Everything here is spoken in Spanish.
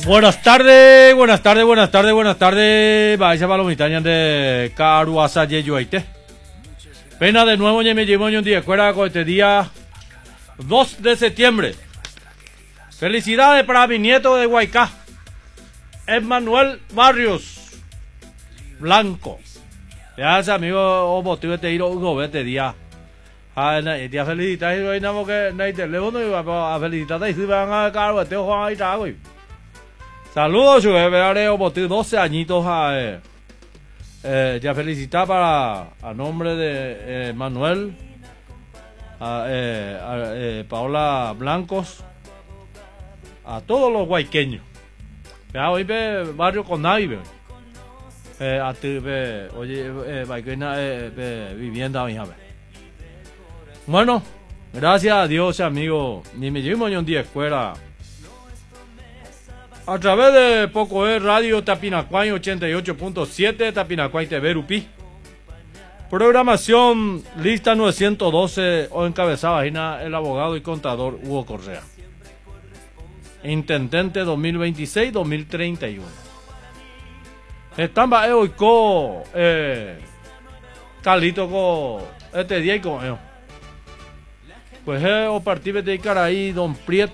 Buenas tardes, buenas tardes, buenas tardes, buenas tardes. Vais a Palomitaña de Caruasa Yeyuaite. Pena de nuevo, me llevo un día fuera con este día 2 de septiembre. Felicidades para mi nieto de Huaycá, Emmanuel Barrios Blanco. Gracias, amigo, o motivo de ir a este día. Día felicitar y no que no hay teléfono y a felicitar y van a cargo este Juan ahí está, güey. Saludos, yo o motivo 12 añitos ya felicitar para a nombre de Manuel, Paola Blancos, a todos los huayqueños. Ya hoy ve barrio con nadie, a ti ve, oye, vivienda, hija. Bueno, gracias a Dios, amigo. Ni me llevo un día escuela. A través de Poco Radio Tapinacuay 88.7, Tapinacuay TV Rupi. Programación lista 912 o encabezada el abogado y contador Hugo Correa. Intendente 2026-2031. Estamba hoy con Carlito con este día y con ellos. Pues o partir de Icaraí, Don Prieto.